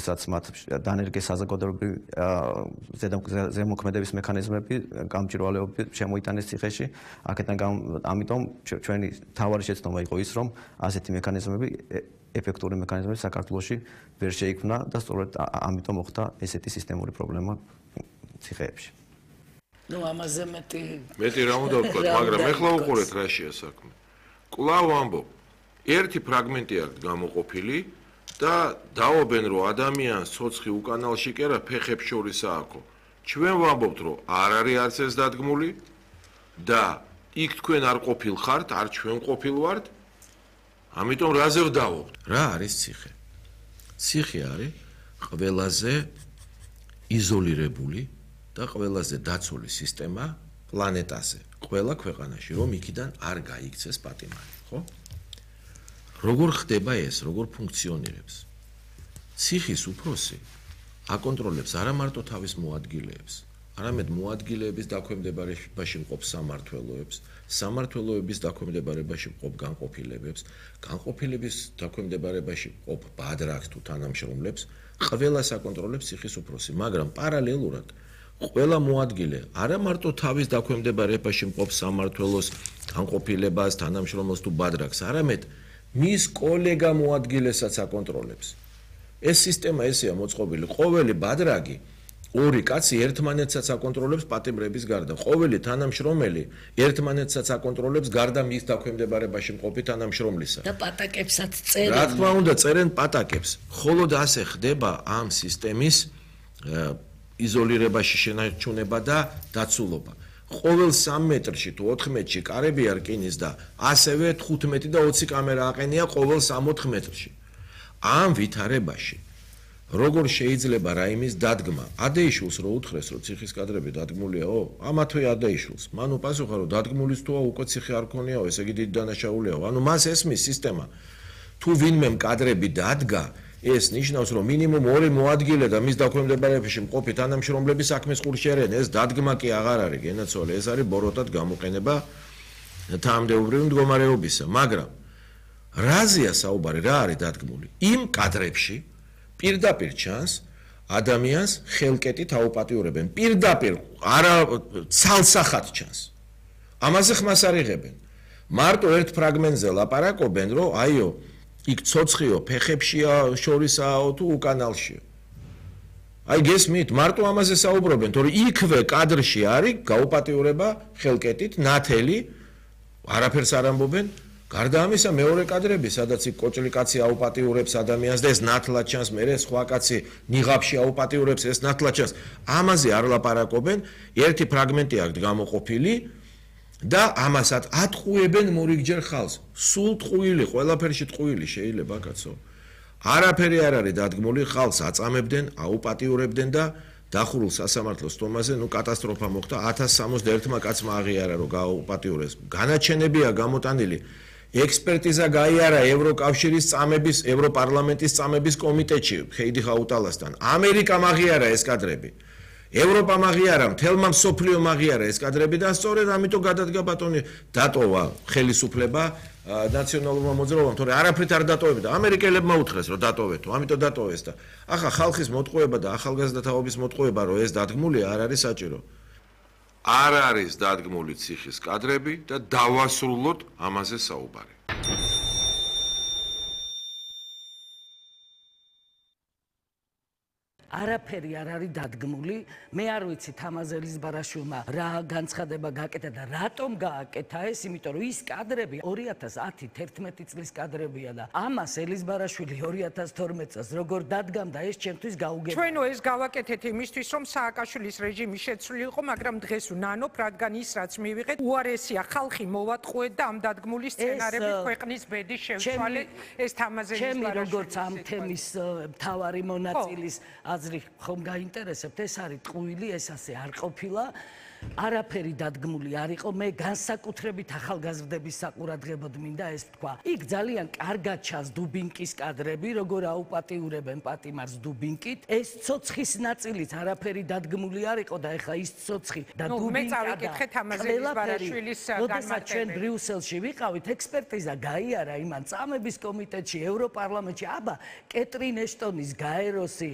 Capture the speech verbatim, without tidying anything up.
როდესაც მათ დანერგეს საზოგადოებრივი ზემოქმედების მექანიზმები, გამჭვირვალეობები შემოიტანეს ციხეში. აქედან ამიტომ ჩვენი თავარი შეცდომა იყო ის, რომ ასეთი მექანიზმები, ეფექტური მექანიზმები საქართველოში ვერ შეიქმნა და სწორედ ამიტომ მოხდა ესეთი სისტემური პრობლემა ციხეებში. ნუ ამაზე მეტი მეტი რა უნდა ვთქვათ, მაგრამ ეხლა უყურეთ რა შეა საქმე. კვლავ ამბობ, ერთი ფრაგმენტი აქვს გამოყოფილი და დაობენ რომ ადამიანს ცოცხი უკანალში კი არა ფეხებს შორის ააქო. ჩვენ ვამბობთ რომ არ არის არც ეს დადგმული და იქ თქვენ არ ყოფილ ხართ, არ ჩვენ ყოფილ ვართ. ამიტომ რაზე ვდავობთ? რა არის ციხე? ციხე არის ყველაზე იზოლირებული და ყველაზე დაცული სისტემა პლანეტაზე, ყველა ქვეყანაში, რომ იქიდან არ გაიქცეს პატიმარი, ხო? როგორ ხდება ეს, როგორ ფუნქციონირებს? ციხის უფროსი აკონტროლებს არა მარტო თავის მოადგილეებს, არამედ მოადგილეების დაქვემდებარებაში მყოფ სამმართველოებს, სამმართველოების დაქვემდებარებაში მყოფ განყოფილებებს, განყოფილების დაქვემდებარებაში მყოფ ბადრაკს თუ თანამშრომლებს, ყველას აკონტროლებს ციხის უფროსი, მაგრამ პარალელურად ყველა მოადგილე არა მარტო თავის დაქვემდებარებაში მყოფ სამმართველოს, განყოფილებას, თანამშრომლებს თუ ბადრაკს, არამედ მის კოლეგა მოადგილესაც აკონტროლებს. ეს სისტემა ესეა მოწყობილი, ყოველი ბადრაგი ორი კაცი ერთმანეთსაც აკონტროლებს პატიმრების გარდა. ყოველი თანამშრომელი ერთმანეთსაც აკონტროლებს გარდა მის დაქვემდებარებაში მყოფი თანამშრომლისა. და პატაკებსაც წერენ. რა თქმა უნდა, წერენ პატაკებს. მხოლოდ ასე ხდება ამ სისტემის იზოლირებაში შენარჩუნება და დაცულობა. ყოველ სამ მეტრში თუ ოთხ მეტრში კარები არ რკინის და ასევე თხუთმეტი და ოცი კამერა აყენია ყოველ სამ-ოთხ მეტრში. ამ ვითარებაში როგორ შეიძლება რაიმის დადგმა? ადეიშულს რო უთხრეს, რომ ციხის კადრები დადგმულიაო? ამათვე ადეიშულს. მან უპასუხა, რომ დადგმულის თუა უკვე ციხე არ ქონიაო, ესე იგი დიდი დანაშაულიაო. ანუ მას ესმის სისტემა. თუ ვინმემ კადრები დადგა, ეს ნიშნავს, რომ მინიმუმ ორი მოადგილე და მის დაქვემდებარებაში მყოფი თანამშრომლები საქმეს ყურშერენ. ეს დადგმა კი აღარ არის, გენაცვალე, ეს არის ბოროტად გამოყენება თანამდებობრივი მდგომარეობისა. მაგრამ რაზეა საუბარი, რა არის დადგმული? იმ კადრებში პირდაპირ ჩანს ადამიანს ხელკეტით აუპატიურებენ. პირდაპირ არა ცალსახად ჩანს. ამაზე ხმას არ იღებენ. მარტო ერთ ფრაგმენტზე ლაპარაკობენ, რომ აიო, იქ ცოცხიო, ფეხებშია შორისაო თუ უკანალშია. აი გესმით, მარტო ამაზე საუბრობენ, თორე იქვე კადრში არის გაუპატიურება ხელკეტით, ნათელი, არაფერს არ ამბობენ. გარდა ამისა, მეორე კადრები, სადაც იქ კოჭლი კაცი აუპატიურებს ადამიანს და ეს ნათლად ჩანს, მერე სხვა კაცი ნიღაბში აუპატიურებს, ეს ნათლად ჩანს. ამაზე არ ლაპარაკობენ, ერთი ფრაგმენტი აქვს გამოყოფილი და ამასაც ატყუებენ მორიგჯერ ხალხს. სულ ტყუილი, ყველაფერში ტყუილი შეიძლება კაცო. არაფერი არ არის დადგმული, ხალხს აწამებდნენ, აუპატიურებდნენ და დახურულ სასამართლოს თომაზე, ნუ კატასტროფა მოხდა, ათას სამოცდაერთმა კაცმა აღიარა, რომ გააუპატიურეს. განაჩენებია გამოტანილი. ექსპერტიზა გაიარა ევროკავშირის წამების, ევროპარლამენტის წამების კომიტეტში ხეიდი ხაუტალასთან. ამერიკამ აღიარა ეს კადრები. ევროპამ აღიარა, მთელმა მსოფლიომ აღიარა ეს კადრები და სწორედ ამიტომ გადადგა ბატონი დატოვა ხელისუფლება ნაციონალურმა მოძრაობამ, თორე არაფრით არ დატოვებდა. ამერიკელებმა უთხრეს, რომ დატოვეთო, ამიტომ დატოვეს და ახლა ხალხის მოტყუება და ახალგაზრდა თაობის მოტყუება, რომ ეს დადგმულია, არ არის საჭირო. არ არის დადგმული ციხის კადრები და დავასრულოთ ამაზე საუბარი. არაფერი არ არის დადგმული. მე არ ვიცი თამაზ ელიზბარაშვილმა რა განცხადება გააკეთა და რატომ გააკეთა ეს, იმიტომ რომ ის კადრები ორი ათას ათი თერთმეტი წლის კადრებია და ამას ელიზბარაშვილი ორი ათას თორმეტ წელს როგორ დადგამდა, ეს ჩემთვის გაუგებარია. ჩვენო ეს გავაკეთეთ იმისთვის, რომ სააკაშვილის რეჟიმი შეცვლილიყო, მაგრამ დღეს ვნანობ, რადგან ის რაც მივიღეთ, უარესია ხალხი მოვატყუეთ და ამ დადგმული სცენარებით ქვეყნის ბედის შევცვალეთ. ეს თამაზ ელიზბარაშვილი. ჩემი როგორც ამ თემის მთავარი მონაწილის აზრი ხომ გაინტერესებთ, ეს არის ტყუილი, ეს ასე არ ყოფილა. არაფერი დადგმული არ იყო, მე განსაკუთრებით ახალგაზრდების საყურადღებოდ მინდა ეს ვთქვა. იქ ძალიან კარგად ჩანს დუბინკის კადრები, როგორ აუპატიურებენ პატიმარს დუბინკით. ეს ცოცხის ნაწილით არაფერი დადგმული არ იყო და ეხა ის ცოცხი და დუბინკა და ყველაფერი. როდესაც ჩვენ ბრიუსელში ვიყავით, ექსპერტიზა გაიარა იმან წამების კომიტეტში, ევროპარლამენტში, აბა კეტრინ ეშტონის, გაეროსი